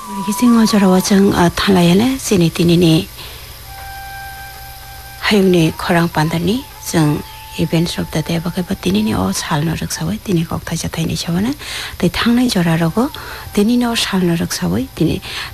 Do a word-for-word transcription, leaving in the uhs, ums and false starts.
기생어 저러와 정 탈라야네 시니 티니니 하용니 코랑 반다니 정 이벤트 수업다 대박에 버티니 어 살노력 사회 티니 꼭타자 타이니 샤와네 대 탕내 저라라고 티니노 살노력 사회 티니